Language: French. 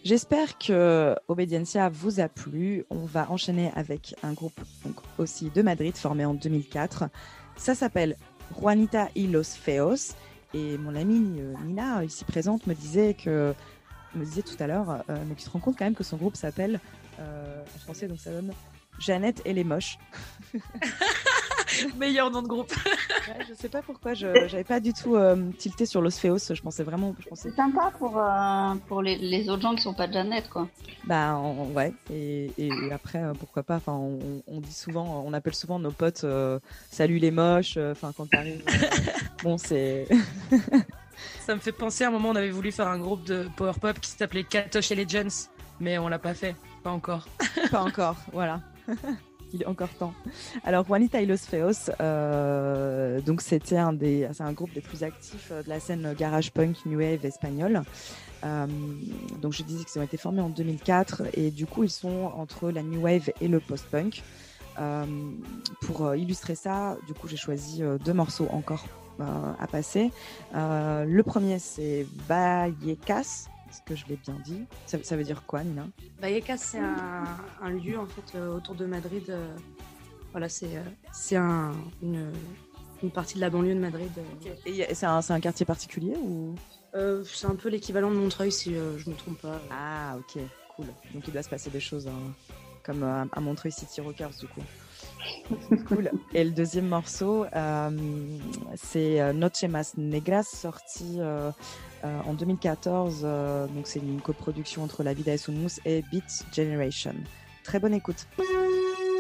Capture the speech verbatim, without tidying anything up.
J'espère que Obediencia vous a plu. On va enchaîner avec un groupe donc, aussi de Madrid formé en deux mille quatre. Ça s'appelle Juanita y los Feos. Et mon amie euh, Nina, ici présente, me disait, que, me disait tout à l'heure, euh, mais tu te rends compte quand même que son groupe s'appelle, euh, en français, donc ça donne Jeannette et les Moches. Meilleur nom de groupe. Ouais, je sais pas pourquoi, je n'avais pas du tout euh, tilté sur Los Feos. Je pensais vraiment. Je pensais... C'est sympa pour, euh, pour les, les autres gens qui sont pas de Jeannette, quoi. Bah, on, ouais. Et, et, et après, euh, pourquoi pas. Enfin, on, on dit souvent, on appelle souvent nos potes euh, salut les moches. Enfin, euh, quand t'arrives. Euh, bon, c'est. Ça me fait penser à un moment, on avait voulu faire un groupe de power pop qui s'appelait Katoche et Legends, mais on l'a pas fait. Pas encore. Pas encore, voilà. Il est encore temps. Alors, Juanita y los Feos, euh, donc c'était un des, c'est un groupe des plus actifs de la scène garage punk new wave espagnole. Euh, donc, je disais qu'ils ont été formés en deux mille quatre et du coup, ils sont entre la new wave et le post-punk. Euh, pour illustrer ça, du coup, j'ai choisi deux morceaux encore euh, à passer. Euh, le premier, c'est Vallecas. Est-ce que je l'ai bien dit? ça, ça veut dire quoi, Nina? Vallecas, c'est un, un lieu en fait euh, autour de Madrid. Euh, voilà, c'est, euh, c'est un, une, une partie de la banlieue de Madrid. Euh. Et c'est un, c'est un quartier particulier ou euh, C'est un peu l'équivalent de Montreuil, si euh, je ne me trompe pas. Ah, ok, cool. Donc il doit se passer des choses hein, comme euh, à Montreuil City Rockers, du coup. Cool. Et le deuxième morceau, euh, c'est Noche Más Negras, sorti euh, euh, en deux mille quatorze. Euh, donc c'est une coproduction entre La Vida es un Mus et Beat Generation. Très bonne écoute.